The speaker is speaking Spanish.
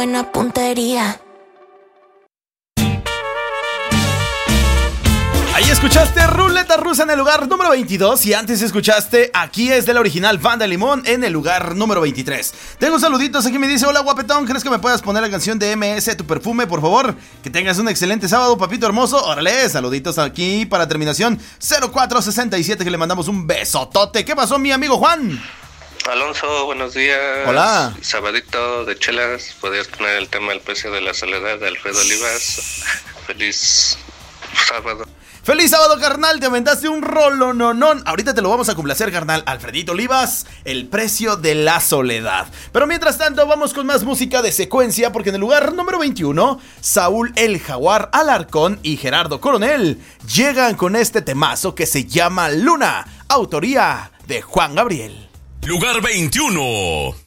buena puntería. Ahí escuchaste Ruleta Rusa en el lugar número 22 y antes escuchaste Aquí es de la original Banda Limón en el lugar número 23. Tengo saluditos, aquí me dice: hola guapetón, ¿crees que me puedas poner la canción de MS, Tu Perfume, por favor? Que tengas un excelente sábado, papito hermoso. Órale, saluditos aquí para terminación 0467, que le mandamos un besotote. ¿Qué pasó, mi amigo Juan? Alonso, buenos días. Hola. Sabadito de chelas, podrías poner el tema El precio de la soledad de Alfredo Olivas. Feliz sábado. ¡Feliz sábado, carnal! Te aventaste un rolononón. Ahorita te lo vamos a complacer, carnal. Alfredito Olivas, El precio de la soledad. Pero mientras tanto, vamos con más música de secuencia, porque en el lugar número 21, Saúl el Jaguar Alarcón y Gerardo Coronel llegan con este temazo que se llama Luna, autoría de Juan Gabriel. Lugar 21.